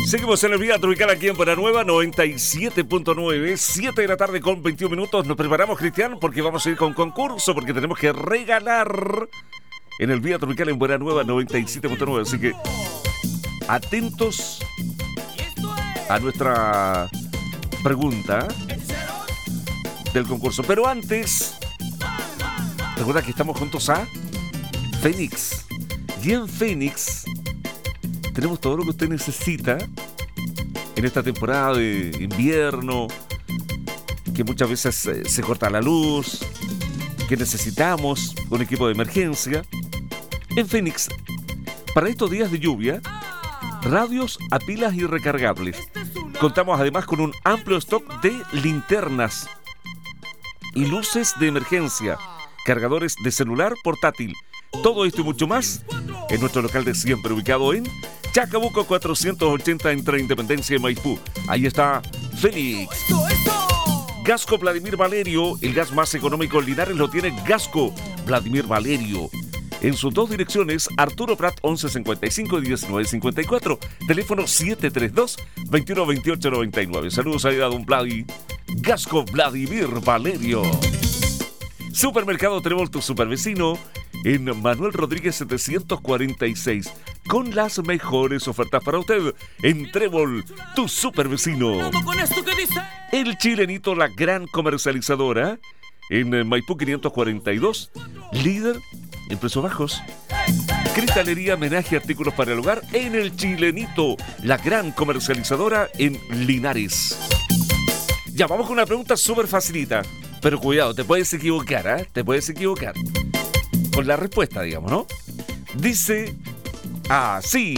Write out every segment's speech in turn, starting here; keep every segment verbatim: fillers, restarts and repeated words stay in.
Seguimos en el Vía Tropical aquí en Buena Nueva, noventa y siete punto nueve, siete de la tarde con veintiún minutos. Nos preparamos, Cristian, porque vamos a ir con concurso, porque tenemos que regalar en el Vía Tropical en Buena Nueva, noventa y siete punto nueve. Así que atentos a nuestra pregunta del concurso. Pero antes, recuerda que estamos juntos a Fénix. Y en Fénix tenemos todo lo que usted necesita en esta temporada de invierno, que muchas veces eh, se corta la luz, que necesitamos un equipo de emergencia. En Fénix, para estos días de lluvia, radios a pilas y recargables. Contamos además con un amplio stock de linternas y luces de emergencia, cargadores de celular portátil. Todo esto y mucho más en nuestro local de siempre, ubicado en Chacabuco cuatrocientos ochenta entre Independencia y Maipú. Ahí está Fénix. Gasco Vladimir Valerio, el gas más económico en Linares lo tiene Gasco Vladimir Valerio. En sus dos direcciones, Arturo Prat once cincuenta y cinco y diecinueve cincuenta y cuatro, teléfono siete tres dos, veintiuno veintiocho noventa y nueve. Saludos ahí a don Vladi. Gasco Vladimir Valerio. Supermercado Trébol, tu supervecino, en Manuel Rodríguez setecientos cuarenta y seis, con las mejores ofertas para usted en Trébol, tu supervecino. El Chilenito, la gran comercializadora, en Maipú quinientos cuarenta y dos, líder en precios bajos. Cristalería, menaje, artículos para el hogar en el Chilenito, la gran comercializadora en Linares. Ya, vamos con una pregunta súper facilita, pero cuidado, te puedes equivocar, ¿eh? Te puedes equivocar con la respuesta, digamos, ¿no? Dice así: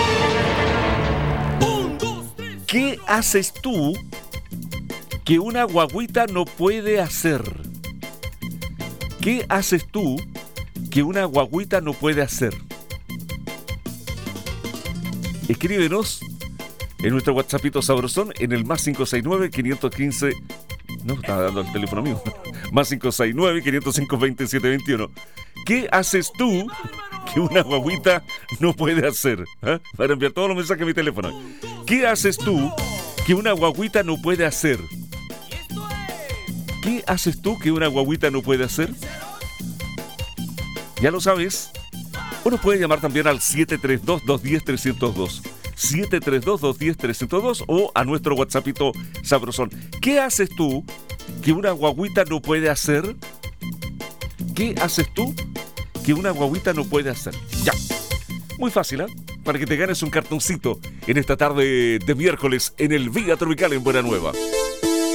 ¿qué haces tú que una guagüita no puede hacer? ¿Qué haces tú que una guagüita no puede hacer? Escríbenos en nuestro WhatsAppito sabrosón en el más cinco seis nueve, quinientos quince. No, estaba dando el teléfono mío. Más cinco seis nueve, quinientos cinco, veintisiete veintiuno. ¿Qué haces tú que una guagüita no puede hacer? ¿Eh? Para enviar todos los mensajes a mi teléfono. ¿Qué haces tú que una guagüita no puede hacer? ¿Qué haces tú que una guagüita no puede hacer? Ya lo sabes. Uno puede llamar también al siete tres dos, dos uno cero, tres cero dos. siete tres dos, dos uno cero, tres cero dos o a nuestro WhatsAppito sabrosón. ¿Qué haces tú que una guagüita no puede hacer? ¿Qué haces tú que una guagüita no puede hacer? Ya. Muy fácil, ¿eh? Para que te ganes un cartoncito en esta tarde de miércoles en el Vía Tropical en Buena Nueva.